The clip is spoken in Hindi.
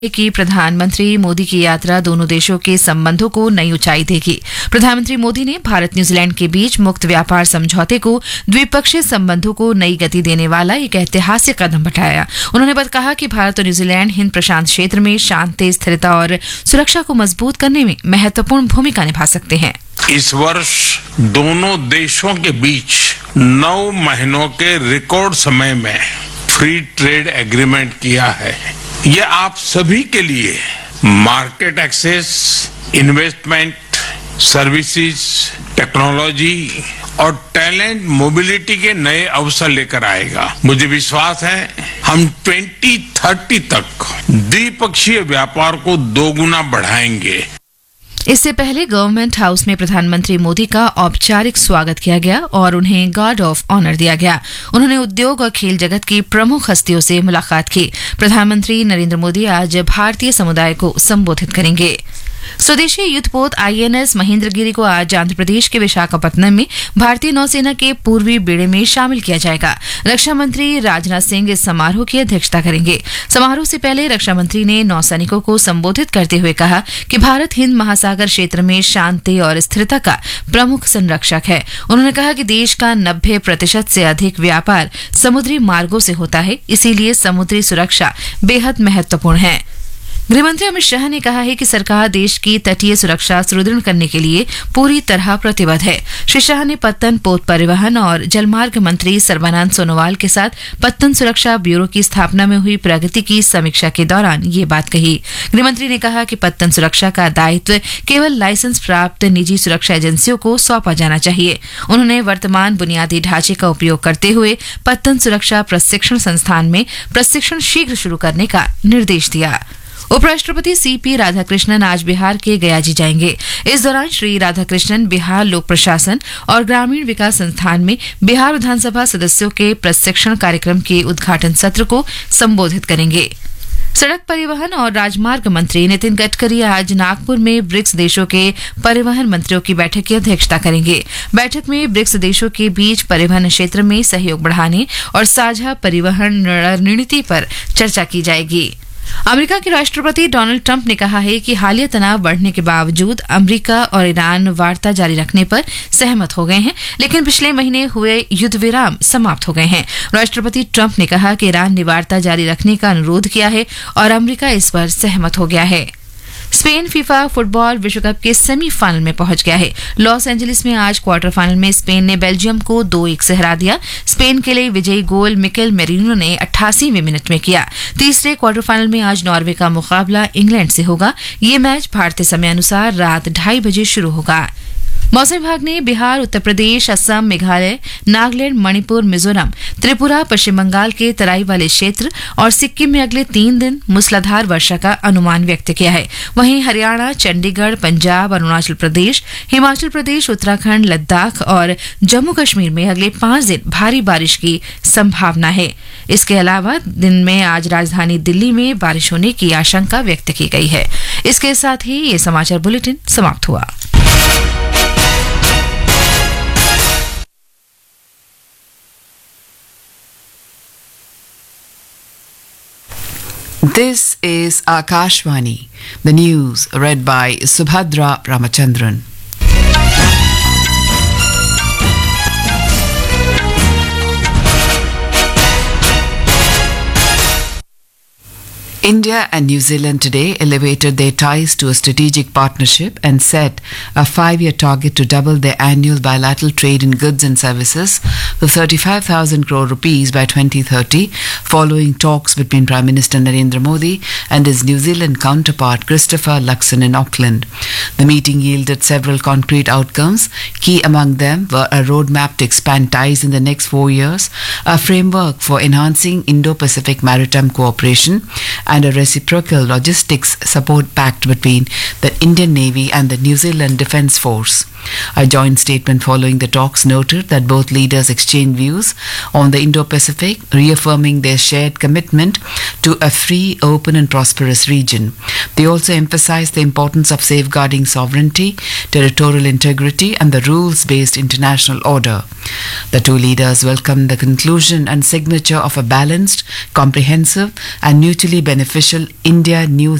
कि प्रधानमंत्री मोदी की यात्रा दोनों देशों के संबंधों को नई ऊंचाई देगी। प्रधानमंत्री मोदी ने भारत न्यूजीलैंड के बीच मुक्त व्यापार समझौते को द्विपक्षीय संबंधों को नई गति देने वाला एक ऐतिहासिक कदम बताया। उन्होंने कहा कि भारत और न्यूजीलैंड हिंद प्रशांत क्षेत्र में शांति, स्थिरता और सुरक्षा को मजबूत करने में महत्वपूर्ण भूमिका निभा सकते हैं। इस वर्ष दोनों देशों के बीच 9 महीनों के रिकॉर्ड समय में फ्री ट्रेड एग्रीमेंट किया है। ये आप सभी के लिए market access, investment, services, technology और टैलेंट मोबिलिटी के नए अवसर लेकर आएगा। मुझे विश्वास है हम 2030 तक द्विपक्षीय व्यापार को 2 गुना बढ़ाएंगे। इससे पहले गवर्नमेंट हाउस में प्रधानमंत्री मोदी का औपचारिक स्वागत किया गया और उन्हें गार्ड ऑफ ऑनर दिया गया। उन्होंने उद्योग और खेल जगत की प्रमुख हस्तियों से मुलाकात की। प्रधानमंत्री नरेंद्र मोदी आज भारतीय समुदाय को संबोधित करेंगे। स्वदेशी युद्धपोत आईएनएस महेंद्रगिरी को आज आंध्र प्रदेश के विशाखापत्तनम में भारतीय नौसेना के पूर्वी बेड़े में शामिल किया जाएगा। रक्षा मंत्री राजनाथ सिंह इस समारोह की अध्यक्षता करेंगे। समारोह से पहले रक्षा मंत्री ने नौसैनिकों को संबोधित करते हुए कहा कि भारत हिंद महासागर क्षेत्र में शांति और स्थिरता का प्रमुख संरक्षक है। उन्होंने कहा कि देश का 90% से अधिक व्यापार समुद्री मार्गों से होता है, इसीलिए समुद्री सुरक्षा बेहद महत्वपूर्ण है। गृहमंत्री अमित शाह ने कहा है कि सरकार देश की तटीय सुरक्षा सुदृढ़ करने के लिए पूरी तरह प्रतिबद्ध है। श्री शाह ने पत्तन पोत परिवहन और जलमार्ग मंत्री सर्बानंद सोनोवाल के साथ पत्तन सुरक्षा ब्यूरो की स्थापना में हुई प्रगति की समीक्षा के दौरान ये बात कही। गृहमंत्री ने कहा कि पत्तन सुरक्षा का दायित्व केवल लाइसेंस प्राप्त निजी सुरक्षा एजेंसियों को सौंपा जाना चाहिए। उन्होंने वर्तमान बुनियादी ढांचे का उपयोग करते हुए पत्तन सुरक्षा प्रशिक्षण संस्थान में प्रशिक्षण शीघ्र शुरू करने का निर्देश दिया। उपराष्ट्रपति सीपी राधाकृष्णन आज बिहार के गयाजी जाएंगे। इस दौरान श्री राधाकृष्णन बिहार लोक प्रशासन और ग्रामीण विकास संस्थान में बिहार विधानसभा सदस्यों के प्रशिक्षण कार्यक्रम के उद्घाटन सत्र को संबोधित करेंगे। सड़क परिवहन और राजमार्ग मंत्री नितिन गडकरी आज नागपुर में ब्रिक्स देशों के परिवहन मंत्रियों की बैठक की अध्यक्षता करेंगे। बैठक में ब्रिक्स देशों के बीच परिवहन क्षेत्र में सहयोग बढ़ाने और साझा परिवहन रणनीति पर चर्चा की जाएगी। अमेरिका के राष्ट्रपति डोनाल्ड ट्रंप ने कहा है कि हालिया तनाव बढ़ने के बावजूद अमेरिका और ईरान वार्ता जारी रखने पर सहमत हो गए हैं, लेकिन पिछले महीने हुए युद्ध विराम समाप्त हो गए हैं। राष्ट्रपति ट्रंप ने कहा कि ईरान ने वार्ता जारी रखने का अनुरोध किया है और अमेरिका इस पर सहमत हो गया है। स्पेन फीफा फुटबॉल विश्व कप के सेमीफाइनल में पहुंच गया है। लॉस एंजलिस में आज क्वार्टर फाइनल में स्पेन ने बेल्जियम को 2-1 से हरा दिया। स्पेन के लिए विजयी गोल मिकेल मेरिनो ने 88वें मिनट में किया। तीसरे क्वार्टर फाइनल में आज नॉर्वे का मुकाबला इंग्लैंड से होगा। ये मैच भारतीय समय अनुसार रात 2:30 बजे शुरू होगा। मौसम विभाग ने बिहार, उत्तर प्रदेश, असम, मेघालय, नागालैंड, मणिपुर, मिजोरम, त्रिपुरा, पश्चिम बंगाल के तराई वाले क्षेत्र और सिक्किम में अगले 3 दिन मूसलाधार वर्षा का अनुमान व्यक्त किया है। वहीं हरियाणा, चंडीगढ़, पंजाब, अरुणाचल प्रदेश, हिमाचल प्रदेश, उत्तराखंड, लद्दाख और जम्मू कश्मीर में अगले 5 दिन भारी बारिश की संभावना है। इसके अलावा दिन में आज राजधानी दिल्ली में बारिश होने की आशंका व्यक्त की गई है। इसके साथ ही ये समाचार बुलेटिन समाप्त हुआ। This is Akashvani, the news read by Subhadra Ramachandran. India and New Zealand today elevated their ties to a strategic partnership and set a 5-year target to double their annual bilateral trade in goods and services to 35,000 crore rupees by 2030, following talks between Prime Minister Narendra Modi and his New Zealand counterpart Christopher Luxon in Auckland. The meeting yielded several concrete outcomes. Key among them were a roadmap to expand ties in the next 4 years, a framework for enhancing Indo-Pacific maritime cooperation, and a reciprocal logistics support pact between the Indian Navy and the New Zealand Defence Force. A joint statement following the talks noted that both leaders exchanged views on the Indo-Pacific, reaffirming their shared commitment to a free, open and prosperous region. They also emphasized the importance of safeguarding sovereignty, territorial integrity and the rules-based international order. The two leaders welcomed the conclusion and signature of a balanced, comprehensive and mutually beneficial an official India New